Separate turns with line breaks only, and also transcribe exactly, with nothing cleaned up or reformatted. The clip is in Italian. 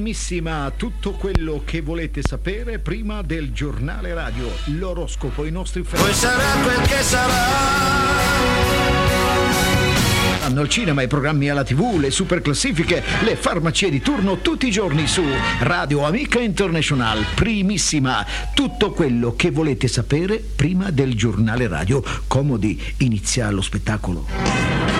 Primissima, tutto quello che volete sapere prima del giornale radio, l'oroscopo, i nostri film.
Poi sarà quel che sarà.
Hanno al cinema, i programmi alla tivù, le super classifiche, le farmacie di turno tutti i giorni su Radio Amica International. Primissima, tutto quello che volete sapere prima del giornale radio. Comodi, inizia lo spettacolo.